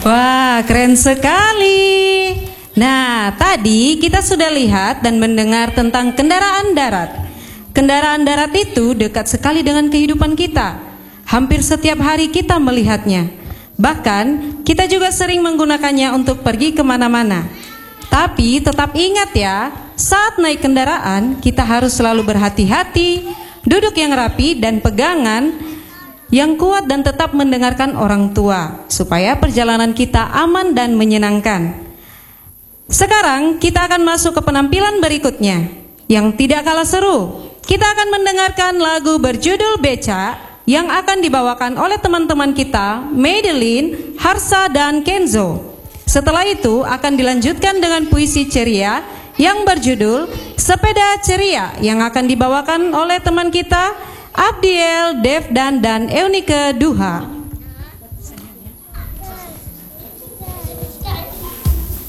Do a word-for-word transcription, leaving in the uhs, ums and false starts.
Wah, keren sekali. Nah, tadi kita sudah lihat dan mendengar tentang kendaraan darat. Kendaraan darat itu dekat sekali dengan kehidupan kita. Hampir setiap hari kita melihatnya. Bahkan, kita juga sering menggunakannya untuk pergi kemana-mana. Tapi tetap ingat ya, saat naik kendaraan, kita harus selalu berhati-hati, duduk yang rapi dan pegangan yang kuat dan tetap mendengarkan orang tua, supaya perjalanan kita aman dan menyenangkan. Sekarang kita akan masuk ke penampilan berikutnya, yang tidak kalah seru. Kita akan mendengarkan lagu berjudul Beca, yang akan dibawakan oleh teman-teman kita, Madeline, Harsa, dan Kenzo. Setelah itu akan dilanjutkan dengan puisi ceria, yang berjudul Sepeda Ceria, yang akan dibawakan oleh teman kita, Abdiel, Devdan, dan Eunike Duha.